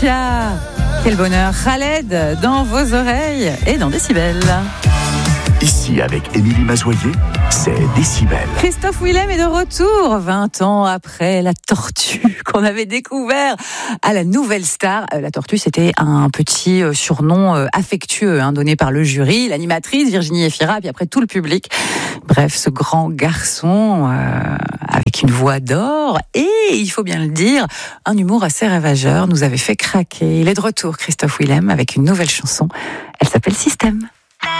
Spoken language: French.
Sia. Quel bonheur. Khaled dans vos oreilles et dans Décibel. Ici, avec Émilie Mazoyer, c'est Décibel. Christophe Willem est de retour 20 ans après la tortue qu'on avait découvert à la Nouvelle Star. La tortue, c'était un petit surnom affectueux donné par le jury, l'animatrice Virginie Efira, puis après tout le public. Bref, ce grand garçon avec une voix d'or et, il faut bien le dire, un humour assez ravageur nous avait fait craquer. Il est de retour, Christophe Willem, avec une nouvelle chanson. Elle s'appelle Système.